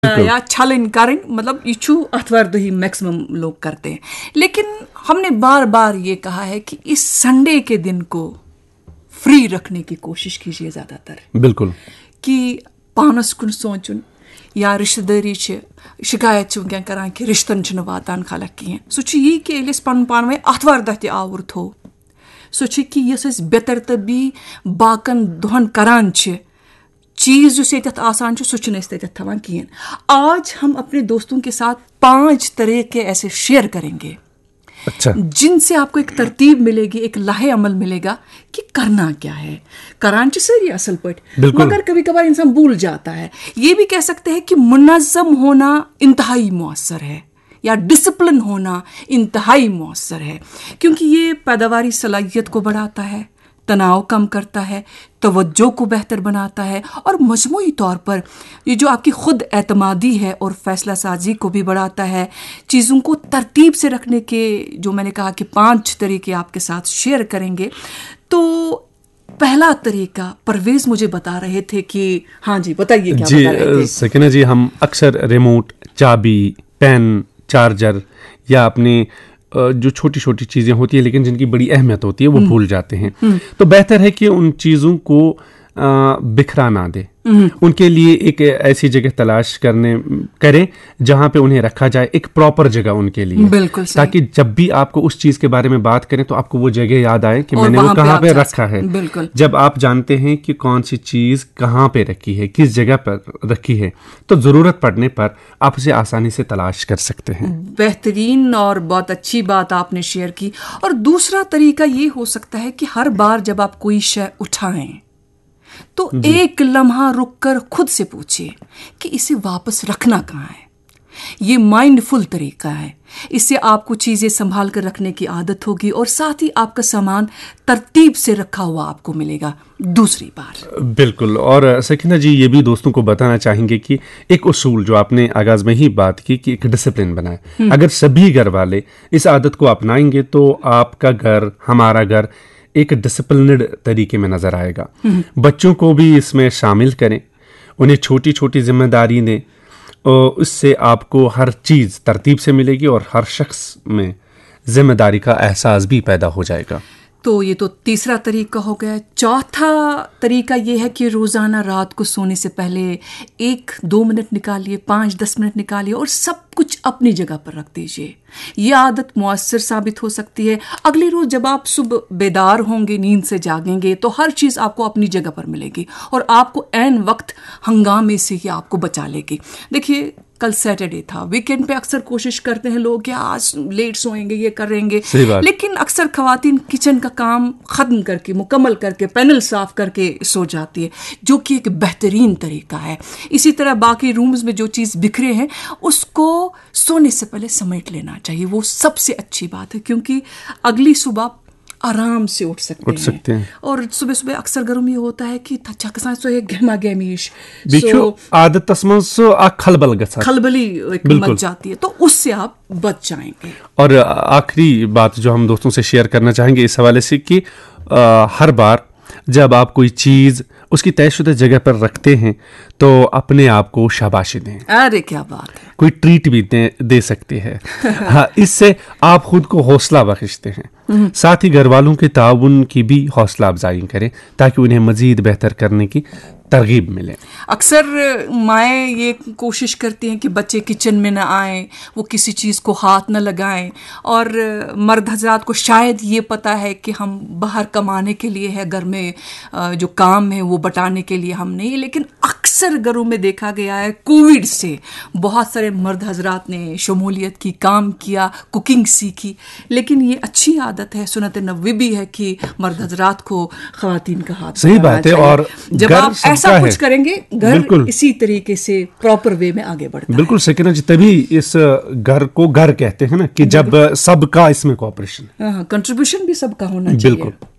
या छलन करें, मतलब ये अथवार ही मैक्सिमम लोग करते हैं। लेकिन हमने बार बार ये कहा है कि इस संडे के दिन को फ्री रखने की कोशिश कीजिए ज़्यादातर। बिल्कुल कि पानस कुन सोचुन या रिश्तेदारी शिकायत वह करान कि रिश्तन वातान खलक कहें, सह यी कि पन पान वे अथवार दह आवर थो, सह कि यस बेतरतबी बाकन दोहन करान चीज जो ये आसान सह थवान कहें। आज हम अपने दोस्तों के साथ 5 तरह के ऐसे शेयर करेंगे, अच्छा, जिनसे आपको एक तरतीब मिलेगी, एक लाहे अमल मिलेगा कि करना क्या है। करान सही असल पट, मगर कभी कभार इंसान भूल जाता है। ये भी कह सकते हैं कि मुनज़्ज़म होना इंतहाई मुअस्सर है या डिसिप्लिन होना इंतहाई मुअस्सर है, क्योंकि ये पैदावारी सलाहियत को बढ़ाता है, तनाव कम करता है, तवज्जो को बेहतर बनाता है और मजमूई तौर पर ये जो आपकी खुद एतमादी है और फैसला साजी को भी बढ़ाता है। चीज़ों को तरतीब से रखने के जो मैंने कहा कि 5 तरीके आपके साथ शेयर करेंगे। तो पहला तरीका परवेज मुझे बता रहे थे कि हाँ जी बताइए क्या बता रहे थे। सकीना जी, हम अक्सर रिमोट, चाबी, पेन, चार्जर या अपने जो छोटी छोटी चीज़ें होती है लेकिन जिनकी बड़ी अहमियत होती है वो भूल जाते हैं। तो बेहतर है कि उन चीज़ों को बिखरा ना दे, उनके लिए एक ऐसी जगह तलाश करें जहां पे उन्हें रखा जाए, एक प्रॉपर जगह उनके लिए, बिल्कुल सही। ताकि जब भी आपको उस चीज के बारे में बात करें तो आपको वो जगह याद आए कि मैंने वो कहाँ पे रखा है। बिल्कुल। जब आप जानते हैं कि कौन सी चीज कहाँ पे रखी है, किस जगह पर रखी है, तो जरूरत पड़ने पर आप उसे आसानी से तलाश कर सकते हैं। बेहतरीन और बहुत अच्छी बात आपने शेयर की। और दूसरा तरीका ये हो सकता है कि हर बार जब आप कोई शय उठाएं तो एक लम्हा रुककर खुद से पूछिए कि इसे वापस रखना कहाँ है। ये माइंडफुल तरीका है, इससे आपको चीजें संभाल कर रखने की आदत होगी और साथ ही आपका सामान तरतीब से रखा हुआ आपको मिलेगा दूसरी बार। बिल्कुल। और सकीना जी, ये भी दोस्तों को बताना चाहेंगे कि एक उसूल जो आपने आगाज में ही बात की कि एक डिसिप्लिन बनाए, अगर सभी घर वाले इस आदत को अपनाएंगे तो आपका घर, हमारा घर एक डिसिप्लिन्ड तरीके में नजर आएगा। बच्चों को भी इसमें शामिल करें, उन्हें छोटी छोटी जिम्मेदारी दें, और इससे आपको हर चीज़ तरतीब से मिलेगी और हर शख्स में जिम्मेदारी का एहसास भी पैदा हो जाएगा। तो ये तो तीसरा तरीका हो गया। चौथा तरीका ये है कि रोज़ाना रात को सोने से पहले 1-2 मिनट निकालिए, 5-10 मिनट निकालिए और सब कुछ अपनी जगह पर रख दीजिए। ये आदत मुअस्सर साबित हो सकती है। अगली रोज़ जब आप सुबह बेदार होंगे, नींद से जागेंगे, तो हर चीज़ आपको अपनी जगह पर मिलेगी और आपको ऐन वक्त हंगामे से ही आपको बचा लेगी। देखिए, कल सैटरडे था, वीकेंड पे अक्सर कोशिश करते हैं लोग कि आज लेट सोएंगे, ये करेंगे, लेकिन अक्सर खवातीन किचन का काम खत्म करके, मुकम्मल करके, पैनल साफ करके सो जाती है, जो कि एक बेहतरीन तरीका है। इसी तरह बाकी रूम्स में जो चीज़ बिखरे हैं उसको सोने से पहले समेट लेना चाहिए। वो सबसे अच्छी बात है, क्योंकि अगली सुबह आराम से उठ सकते हैं। और सुबह सुबह अक्सर घरों में होता है कि गहमा गहमीश खलबली मच जाती है, तो उससे आप बच जाएंगे। और आखिरी बात जो हम दोस्तों से शेयर करना चाहेंगे इस हवाले से कि हर बार जब आप कोई चीज उसकी तयशुदा जगह पर रखते हैं तो अपने आप को शाबाशी दें। अरे क्या बात है, कोई ट्रीट भी दे सकते हैं। हाँ, इससे आप खुद को हौसला बख्शते हैं। साथ ही घर वालों के ताउन की भी हौसला अफजाई करें ताकि उन्हें मजीद बेहतर करने की तरगीब मिले। अक्सर माएँ ये कोशिश करती हैं कि बच्चे किचन में ना आएं, वो किसी चीज़ को हाथ न लगाएं, और मर्द हजरात को शायद ये पता है कि हम बाहर कमाने के लिए है, घर में जो काम है वो बटाने के लिए हम नहीं। लेकिन अक्सर घरों में देखा गया है कोविड से बहुत सारे मर्द हजरात ने शमूलियत की, काम किया, कुकिंग सीखी। लेकिन ये अच्छी आदत है, सुन्नत नबवी भी है कि मर्द हजरात को खवातीन का हाथ, सही बात है। और जब आप ऐसा कुछ करेंगे, घर इसी तरीके से प्रॉपर वे में आगे बढ़ता है। बिल्कुल सकीना जी, तभी इस घर को घर कहते हैं ना, कि जब सबका इसमें कोऑपरेशन, कंट्रीब्यूशन भी सबका होना चाहिए। बिल्कुल।